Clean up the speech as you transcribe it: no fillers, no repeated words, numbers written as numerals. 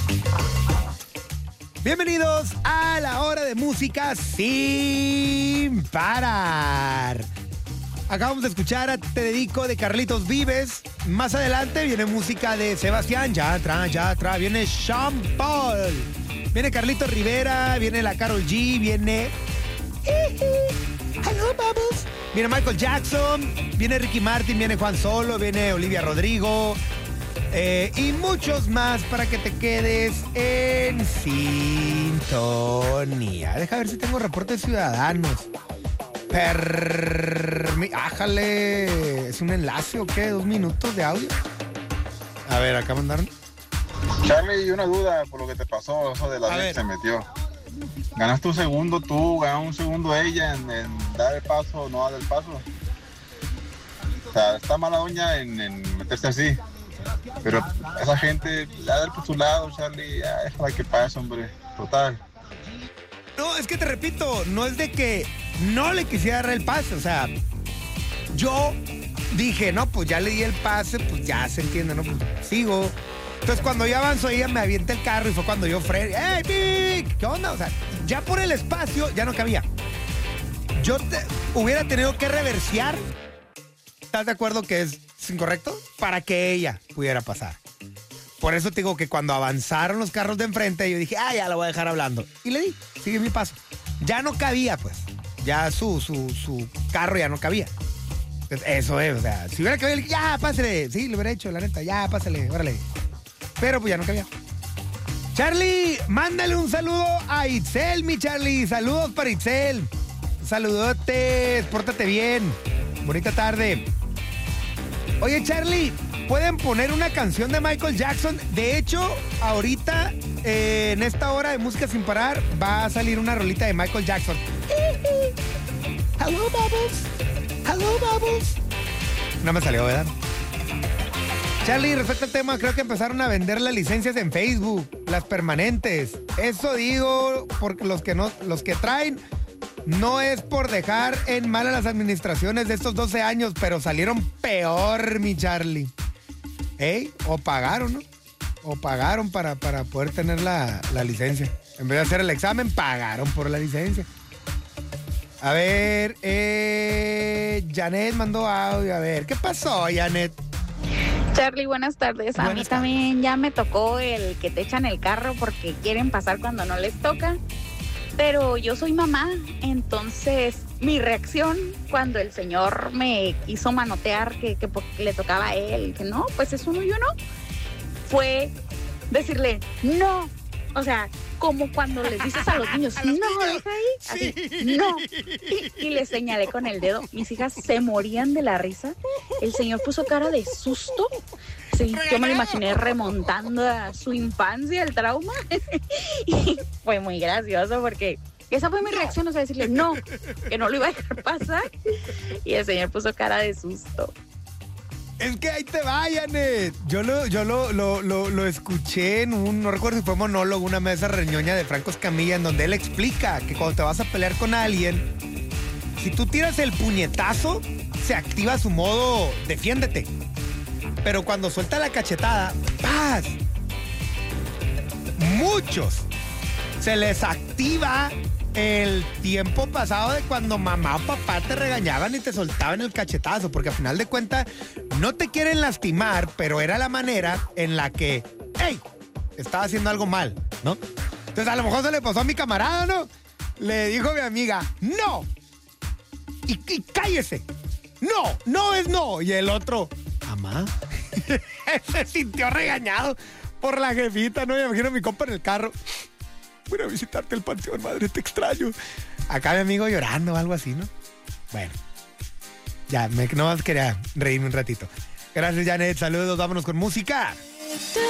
Bienvenidos a la hora de música sin parar. Acabamos de escuchar a Te Dedico de Carlitos Vives. Más adelante viene música de Sebastián Yatra, viene Sean Paul, viene Carlitos Rivera, viene la Karol G, viene Hello Bubbles, viene Michael Jackson, viene Ricky Martin, viene Juan Solo, viene Olivia Rodrigo. Y muchos más para que te quedes en sintonía. Deja ver si tengo reportes ciudadanos. Ájale. ¿Es un enlace o qué? 2 minutos de audio. A ver, acá mandaron. Charlie, una duda por lo que te pasó, eso de la que se metió. ¿Ganaste un segundo tú, ganó un segundo ella en dar el paso o no dar el paso? O sea, está mala doña en meterse así. Pero esa gente, ya dar por su lado, Charlie, ya es para que pase, hombre. Total. No, es que te repito, no es de que no le quisiera dar el pase. O sea, yo dije, no, pues ya le di el pase, pues ya se entiende, ¿no? Pues sigo. Entonces, cuando yo avanzo, ella me avienta el carro y fue cuando yo frené. ¡Ey, Vic! ¿Qué onda? O sea, ya por el espacio ya no cabía. Yo hubiera tenido que reversear. ¿Estás de acuerdo que es incorrecto? Para que ella pudiera pasar. Por eso te digo que cuando avanzaron los carros de enfrente, yo dije, ya lo voy a dejar hablando. Y le di, sigue mi paso. Ya no cabía, pues. Ya su carro ya no cabía. Entonces, eso es, o sea, si hubiera cabido, ya, pásale. Sí, lo hubiera hecho, la neta, ya, pásale, órale. Pero pues ya no cabía. Charlie, mándale un saludo a Itzel, mi Charlie. Saludos para Itzel. Saludotes, pórtate bien. Bonita tarde. Oye, Charlie, ¿pueden poner una canción de Michael Jackson? De hecho, ahorita, en esta hora de música sin parar, va a salir una rolita de Michael Jackson. Hello, Bubbles. Hello, Bubbles. No me salió, ¿verdad? Charlie, respecto al tema, creo que empezaron a vender las licencias en Facebook, las permanentes. Eso digo, porque los que traen, no es por dejar en mal a las administraciones de estos 12 años, pero salieron peor, mi Charlie. O pagaron, ¿no? O pagaron para poder tener la licencia. En vez de hacer el examen, pagaron por la licencia. A ver, Janet mandó audio. A ver, ¿qué pasó, Janet? Charlie, buenas tardes. A mí también ya me tocó el que te echan el carro porque quieren pasar cuando no les toca. Pero yo soy mamá, entonces mi reacción cuando el señor me quiso manotear que porque le tocaba a él, que no, pues es uno y uno, fue decirle no. O sea, como cuando les dices a los niños, no, deja ahí, así, no. Y les señalé con el dedo. Mis hijas se morían de la risa. El señor puso cara de susto. Sí, yo me lo imaginé remontando a su infancia, el trauma. Y fue muy gracioso porque esa fue mi reacción, o sea, decirle no, que no lo iba a dejar pasar. Y el señor puso cara de susto. Es que ahí te va, Janet. Yo lo escuché en no recuerdo si fue monólogo, una mesa reñoña de Franco Escamilla, en donde él explica que cuando te vas a pelear con alguien, si tú tiras el puñetazo, se activa su modo defiéndete. Pero cuando suelta la cachetada, ¡paz! Muchos se les activa el tiempo pasado de cuando mamá o papá te regañaban y te soltaban el cachetazo, porque al final de cuentas no te quieren lastimar, pero era la manera en la que, ¡hey! Estaba haciendo algo mal, ¿no? Entonces a lo mejor se le pasó a mi camarada, ¿no? Le dijo a mi amiga, ¡no! Y cállese. No es no. Y el otro, mamá. Se sintió regañado por la jefita, ¿no? Me imagino a mi compa en el carro. Voy a visitarte el panteón, madre, te extraño. Acá mi amigo llorando o algo así, ¿no? Bueno, ya, no más quería reírme un ratito. Gracias, Janet, saludos, vámonos con música.